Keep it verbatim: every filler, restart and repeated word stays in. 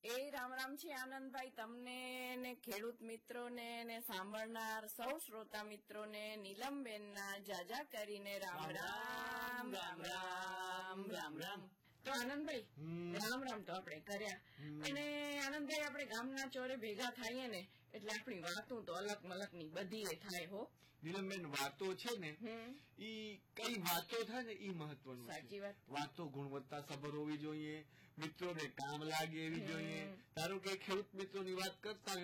એ રામ રામ છે આનંદભાઈ, તમને ને ખેડૂત મિત્રોને ને સાંભળનાર સૌ શ્રોતા મિત્રોને નીલમબેનના જાજા કરીને રામ રામ રામ રામ રામ રામ. તો આનંદભાઈ રામ રામ તો આપણે કર્યા, અને આનંદભાઈ આપણે ગામના ચોરે ભેગા થઈએ ને એટલે આપણી વાતો તો અલગ મલક ની બધી થાય હો નીલમબેન. વાતો છે ને ઈ કઈ વાતો થાય ને ઈ મહત્વનું. સાચી વાત. વાતો ગુણવત્તા સભર હોવી જોઈએ, મિત્રોને કામ લાગે એવી જોઈએ. ધારો કે ખેડૂત મિત્રોની વાત કરતા